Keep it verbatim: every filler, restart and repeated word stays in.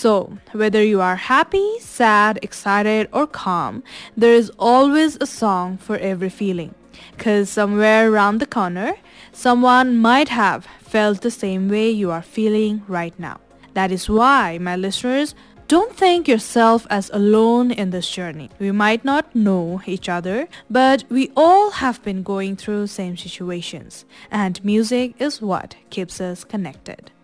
So, whether you are happy, sad, excited, or calm, there is always a song for every feeling. Because somewhere around the corner, someone might have felt the same way you are feeling right now. That is why, my listeners, don't think yourself as alone in this journey. We might not know each other, but we all have been going through same situations, and music is what keeps us connected.